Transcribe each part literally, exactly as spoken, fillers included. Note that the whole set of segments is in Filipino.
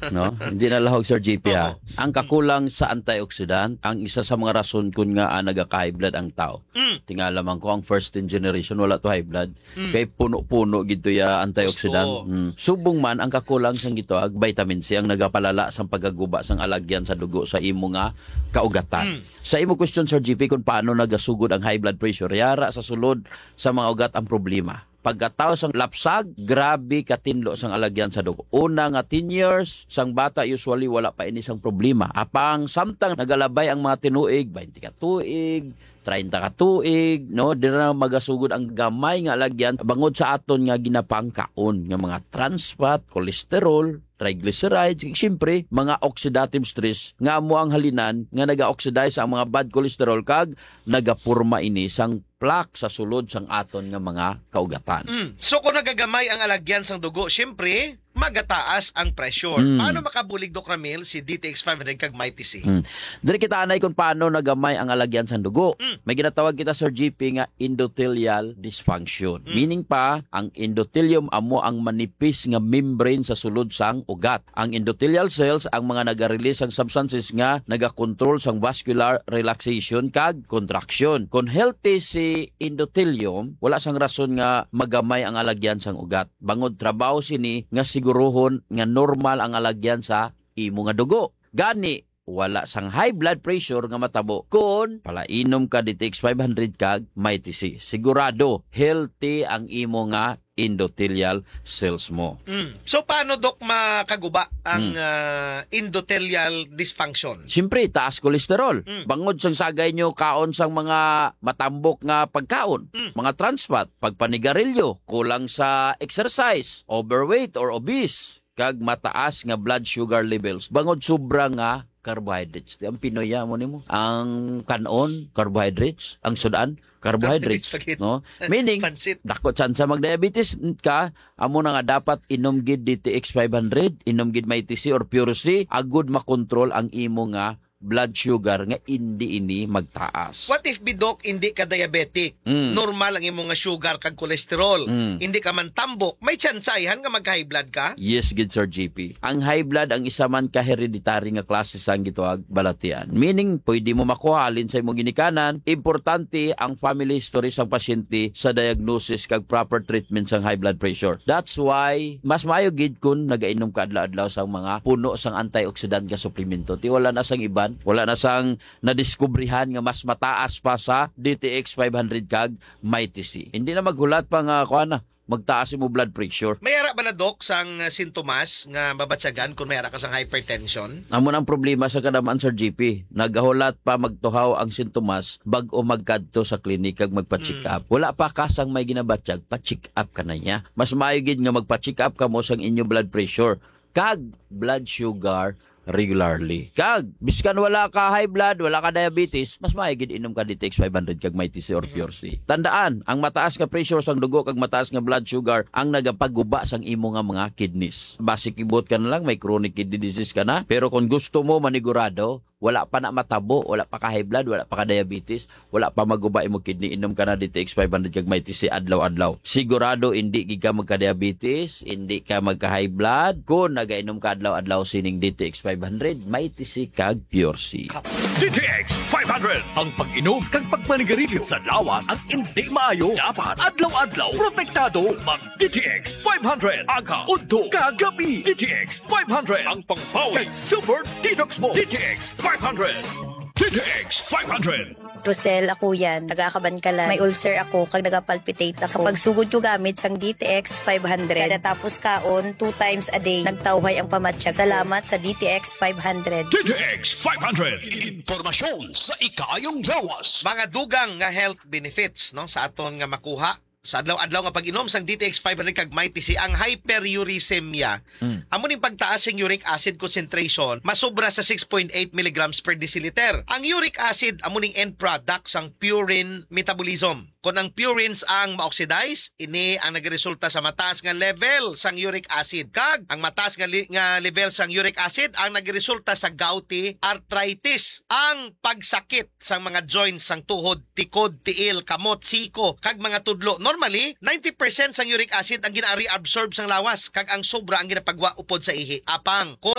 No? Hindi na lahog, Sir G P, ha? Ang kakulang sa antioxidant, ang isa sa mga rason kun nga ah, nagaka-high blood ang tao. Mm. Tingala man ko, ang first in generation, wala to high blood. Mm. Kay puno-puno gito ya antioxidant. Mm. Subong man, ang kakulang sang gito, ag vitamin C, ang nagapalala sa pagkaguba sang alagyan sa dugo sa imo nga kaugatan. Mm. Sa imo question, Sir G P, kung paano nagasugod ang high blood pressure, yara sa sulod sa mga ugat ang problema. Pagkatao sang lapsag, grabe katinlo sang alagyan sa dugo. Una nga ten years, sang bata usually wala pa ini sang problema. Apang samtang nagalabay ang mga tinuig, twenty ka tuig, thirty ka tuig, no? Di na magasugod ang gamay nga alagyan bangod sa aton nga ginapangkaon nga mga trans fat, cholesterol, triglycerides, siyempre, mga oxidative stress nga mo ang halinan nga naga-oxidize ang mga bad cholesterol kag nagapurma ini sang plaque sa sulod sang aton nga mga kaugatan. Mm. So kung nagagamay ang alagyan sang dugo, syempre, magataas ang pressure. Mm. Paano makabulig, Doc Ramil, si D T X five hundred kag Mighty C? Mm. Dari kita anay kung paano nagamay ang alagyan sa dugo. Mm. May ginatawag kita, Sir G P, nga endothelial dysfunction. Mm. Meaning pa, ang endothelium amo ang manipis nga membrane sa sulod sang ugat. Ang endothelial cells ang mga naga-release ang substances nga naga-control sang vascular relaxation kag contraction. Kung healthy si endothelium, wala sang rason nga magamay ang alagyan sang ugat. Bangod trabaho sini nga siguruhon nga normal ang alagyan sa imo nga dugo. Gani, wala sang high blood pressure nga matabo kung palainom ka D T X five hundred kag Mighty C. Sigurado, healthy ang imo nga endothelial cells mo. Mm. So paano, Doc, makaguba ang Mm. uh, endothelial dysfunction? Siyempre, taas kolesterol. Mm. Bangod sang sagay nyo kaon sang mga matambok nga pagkaon. Mm. Mga trans fat, pagpanigarilyo, kulang sa exercise, overweight or obese, kag mataas nga blood sugar levels. Bangod sobra nga carbohydrates. Di ang Pinoy mo nimo. Ang kanon, carbohydrates. Ang sudan, carbohydrates. Spaghetti. No? Meaning, Pansit. dako chan sa mag-diabetes ka, amo na nga dapat inom gid D T X five hundred, inom gid Mighty C or Pure C, agud makontrol ang imo nga blood sugar nga hindi ini magtaas. What if, Doc, hindi ka diabetic? Mm. Normal ang imong nga sugar kag kolesterol. Mm. Hindi ka man tambok. May tsansayan nga mag-high blood ka? Yes, good, Sir G P. Ang high blood ang isa man ka hereditary nga klase sang gituag balatian. Meaning, pwede mo makuha alin sa imong ginikanan. Importante ang family history sang pasyente sa diagnosis kag proper treatment sang high blood pressure. That's why mas maayo gid kun nagainom ka adlaw-adlaw sang mga puno sang antioxidant nga suplemento. Ti wala na sang iban, wala na sang nadiskubrihan nga mas mataas pa sa D T X five hundred kag Mighty C. Hindi na maghulat pa nga kuan na magtaas mo blood pressure. May ara ba na, Doc, sang uh, sintomas nga mabatsagan kung may ara ka sang hypertension? Amo nang problema sa kadamaan, Sir G P. Nagahulat pa magtuhaw ang sintomas bag-o magkadto sa klinik kag magpa-check up. Wala pa ka sang may ginabatsyag, pa-check up ka na niya. Mas maayo gid nga magpa-check up ka mo sang inyo blood pressure kag blood sugar regularly. Kag, biskan wala ka high blood, wala ka diabetes, mas maigid inom ka D T X five hundred kag Mighty C or Pure C. Tandaan, ang mataas nga pressure sang dugo kag mataas nga blood sugar ang nagapaguba sang imo nga mga kidneys. Basic ibot ka na lang, may chronic kidney disease ka na, pero kung gusto mo manigurado, wala pa na matabo, wala pa ka high blood, wala pa ka diabetes, wala pa maguba imo kidney, inom ka na D T X five hundred kag Mighty C adlaw-adlaw. Sigurado hindi gid ka magka-diabetes, hindi ka magka-high blood kung nagainom ka adlaw-adlaw sining D T X five hundred, Mighty C kag Pure C. D T X five hundred ang pag-inom kag pagpanigarilyo sa lawas ang hindi maayo. Dapat adlaw-adlaw protektado mag D T X five hundred aga udto kagabi. D T X five hundred ang pangpawi kag super detox mo. D T X five hundred. D T X five hundred. Rosel, ako yan. Nagakabankalan. May ulcer ako kag nagapalpitate ako. Kapag sugod ko gamit sang D T X five hundred. Kada tapos kaon, two times a day, nagtawhay ang pamatsyag. Salamat sa D T X five hundred. D T X five hundred. Impormasyon sa ikayong lawas. Mga dugang nga health benefits, no, sa aton nga makuha sa adlaw-adlaw nga pag-inom sang D T X five hundred kag Mighty C, ang hyperuricemia. Mm. Amo ning pagtaas ng uric acid concentration masobra sa six point eight milligrams per deciliter. Ang uric acid amo ning end product sang purine metabolism. Kung ang purines ang ma-oxidize, ini ang nagresulta sa mataas nga level sang uric acid. Kag ang mataas nga, li- nga level sang uric acid ang nagresulta sa gouty arthritis. Ang pagsakit sang mga joints sang tuhod, tikod, tiil, kamot, siko, kag mga tudlo. Normally, ninety percent sang uric acid ang gina-reabsorb sang lawas, kag ang sobra ang ginapagwa upod sa ihi. Apang, kung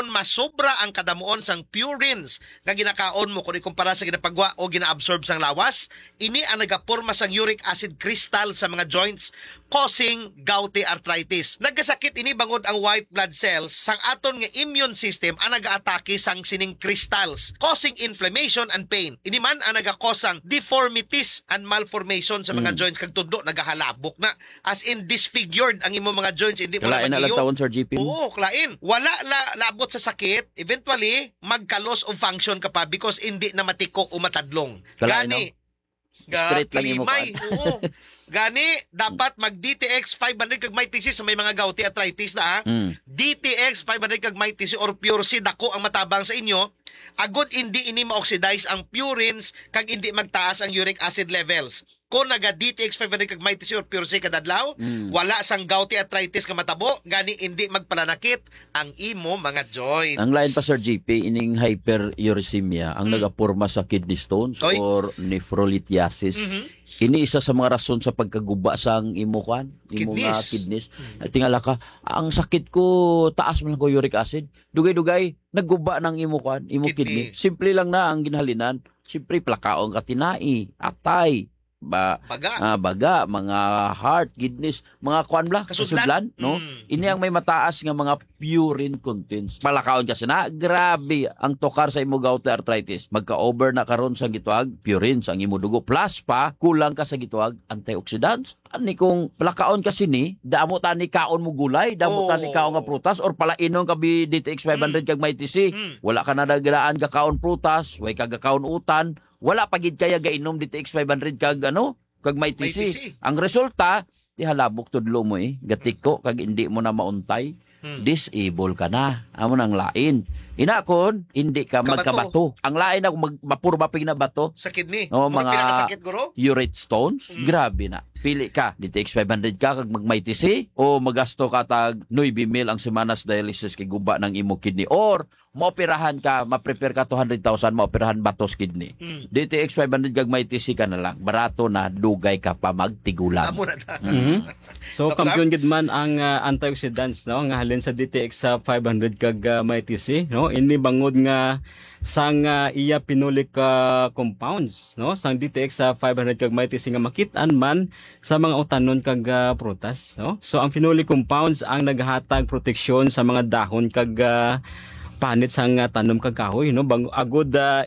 aron masobra ang kadamuon sang purines nga ginakaon mo kung ikumpara sa ginapagwa o ginaabsorb sang lawas, ini ang nagaporma sang uric acid crystal sa mga joints causing gouty arthritis. Nagkasakit ini bangod ang white blood cells sang aton nga immune system ang nagaatake sang sining crystals, causing inflammation and pain. Ini man ang nagakosang deformities and malformation sa mga Mm. joints kag tudlo nagahalabok na, as in disfigured ang imo mga joints, hindi mo Kalain na na lang mag-iyo. taon, Sir G P. Oo, klain. Wala la labot sa sakit, eventually magka-loss of function ka pa because hindi na matiko o matadlong. Kalain, Gani, ga- Straight lang yung kilimay, mukha. oo. Gani, dapat mag-D T X five hundred kag may thesis sa may mga gouty arthritis na ha. Mm. D T X five hundred kag may thesis or pure C, dako ang matabang sa inyo. Agod hindi ini ma-oxidize ang purines kag hindi magtaas ang uric acid levels. Kung naga D T X five hundred kag may thesis or pure C kadadlaw, Mm. wala sang gouty arthritis ka matabo, gani hindi magpalanakit ang imo mga joints. Ang lain pa, Sir G P, ining hyperuricemia ang Mm. nagaporma sa kidney stones Oy. or nephrolithiasis. Mhm. Ini isa sa mga rason sa pagkaguba sang imo kan, imo nga Kidneys. kidneys. At tingala ka, ang sakit ko taas man ko uric acid. Dugay-dugay nagguba ng imo kan, imo Kidney. kidney. Simple lang na ang ginhalinan. Siyempre plakaong katinai, atay, ba Baga. ah, baga, mga heart, kidneys, mga kuan bla, Kasudlan. kasudlan, no? Mm. Ini ang may mataas nga mga purine contents. Palakaon kasi na, grabe ang tokar sa imo gouty arthritis. Magka-over na karon sa gituag purine sa imo dugo. Plus pa, kulang ka sa gituag antioxidants. Ani kung palakaon kasi ni, damo tani kaon mo gulay, damo Oh. tani kaon nga prutas, or palainon ka bi D T X five hundred kag may T C. Mm. Wala ka na nagdaan ka kaon prutas, way ka kaon utan, wala pagid kaya gainom D T X five hundred kag ano, kag may T C. May T C. Ang resulta, di halabok tudlo mo eh, gatiko kag hindi mo na mauntay, Hmm. disable ka na. Amo nang lain. Inakon, hindi ka Kabato. magkabato. Ang lain ako mag mapurba pig na bato. Sa kidney. Oo, Murag mga- pinakasakit guro. Urate stones, Mm. grabe na. Pili ka, D T X five hundred ka kag magmay T C o magasto ka tag nine mil ang semanas dialysis kay guba ng imo kidney, or maoperahan ka, ma-prepare ka two hundred thousand, maoperahan batos kidney. Mm. D T X five hundred kag may T C ka na lang. Barato na, dugay ka pa magtigulan. Amo na ta. Mhm. So Doc kampiyon gid man ang uh, antioxidants no nga halin sa D T X sa five hundred kag uh, may T C no, ini bangod nga sang uh, iya phenolic uh, compounds no sang D T X sa five hundred kag may T C nga makit-an man sa mga utanon kag uh, prutas no. So ang phenolic compounds ang naghatag proteksyon sa mga dahon kag uh, panit sang uh, tanom kag kahoy no, bang agod uh,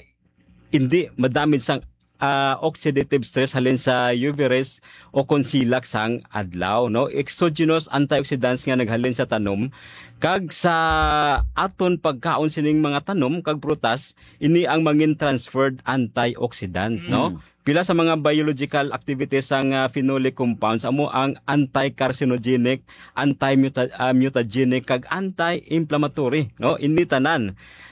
hindi madamid sang uh, oxidative stress halin sa U V rays o konsilak sang adlaw no. Exogenous antioxidants nga naghalin sa tanom kag sa aton pagkaon sining mga tanom kag prutas, ini ang mangin transferred antioxidant no. Pila sa mga biological activities sang uh, phenolic compounds amo ang anti-carcinogenic, anti-mutagenic kag anti-inflammatory no. Ini tanan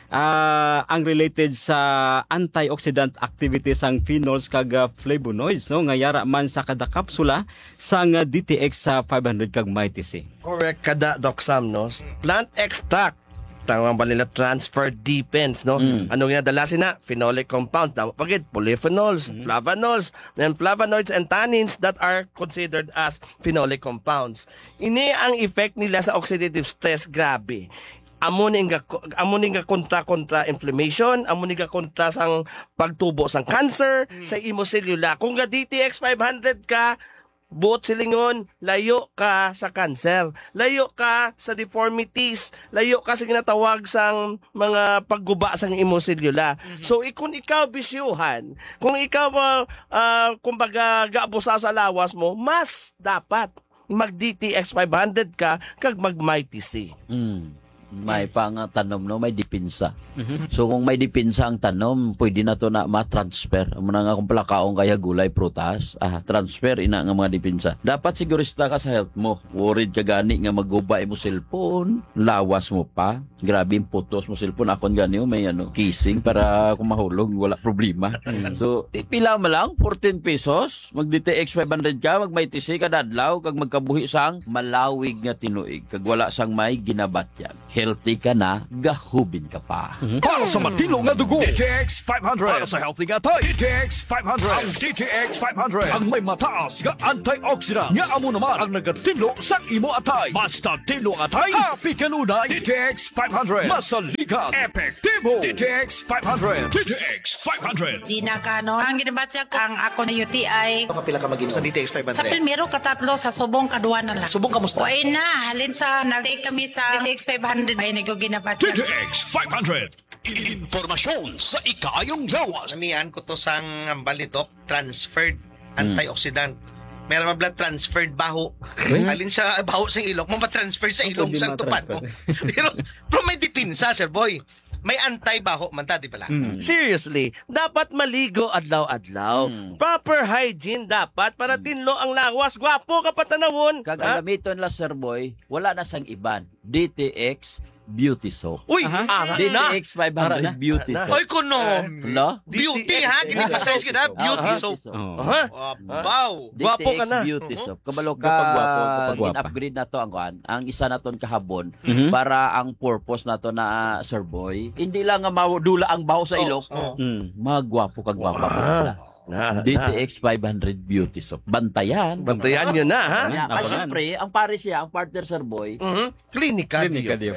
ah, ang related sa antioxidant activities sang phenols kag uh, flavonoids no, nga yara man sa kada kapsula sang uh, D T X sa five hundred kag may T C. Correct kada, Doc Sam, no? Plant extract. Tawag ba nila transfer depends, no? Mm. Ano ginadala sina? Phenolic compounds. Tama pagit, polyphenols, flavonols, and flavonoids and tannins that are considered as phenolic compounds. Ini ang effect nila sa oxidative stress, grabe. Amo ni nga amo ni nga kontra kontra inflammation, amo ni nga kontra sang pagtubo sang cancer sa imo selula. Kung ga D T X five hundred ka, buot silingon, layo ka sa cancer, layo ka sa deformities, layo ka sa ginatawag sang mga pagguba sang imo selula. So ikon ikaw bisyuhan, kung ikaw uh, uh, kumbaga gaabusa sa lawas mo, mas dapat mag D T X five hundred ka kag mag M I T C. Mm. May pang tanom no, may dipinsa. So kung may dipinsa ang tanom, pwede na to na ma-transfer. Amo na nga kung palakaong kaya gulay, prutas, ah, transfer ina nga mga dipinsa. Dapat sigurista ka sa health mo. Worried ka gani nga magubay mo cellphone, lawas mo pa. Grabe yung putos mo cellphone. Akon gani oh, may ano, kissing para kung mahulog, wala problema. So, pila mo lang, fourteen pesos. Mag-D T X five hundred ka, mag-may T C ka dadlaw, kag magkabuhi sang malawig nga tinuig, kag wala sang may ginabatyag. healthy ka na, gahubin ka pa. Para sa matino nga dugo, D T X five hundred. Para sa healthy nga tay, D T X five hundred. Ang D T X five hundred ang may mataas nga antioxidant. Nga amo naman ang nagatinlo sa imo atay. Basta tinlo ang atay, happy kanunay. D T X five hundred. Masaligan, epektibo. D T X five hundred. D T X five hundred. Gina Cano. Ang ginabatsak ang ako na U T I. Kapila ka mag-inom sa D T X five Sa hundred? primero katatlo sa subong kaduwa na lang. Subong kamusta? O ay na, halin sa nag-take kami sa D T X five hundred. Ay nag D T ginabatsak. X five hundred. Informasyon sa ikayong lawas. Namian ko to sang ambal ni Doc, transferred antioxidant. Meron mga blood transferred baho. Alin sa baho sa ilok mo, ma-transfer sa ilong Pwede sa tupan mo. ma-transfer. pero, pero may dipinsa, sir boy. May anti-baho man ta, di pala? Seriously, dapat maligo adlaw-adlaw. Proper hygiene dapat para tinlo ang lawas. Gwapo ka patanawon. Kagagamiton la, Sir Boy, wala na sang iban. D T X Beauty Soap. Uy, Aha. ara D T na. X five hundred Ara na. Beauty Ara na. Soap. Oy, kuno. Hello? Beauty, ha? Ginipasize kita, beauty Ah, soap. Oh. Aha. Wow. D T X Gwapo ka na. Beauty Soap. Kabalo ka, Kapag gwapo, kapag gwapa. in-upgrade na to ang kuan. Ang isa na ton kahabon Mhm. para ang purpose na to na ah, Sir Boy. Hindi lang nga maudula ang baho sa ilok. Oh. Mm. Magwapo kag gwapa pa sila. Na, D T X five hundred Beauty Soap. Bantayan. Bantayan nyo na, ha? Yeah, Abangan. Kasi syempre, ang pare siya, ang partner Sir Boy, Mhm. Klinika. Klinika, Dio. Dio.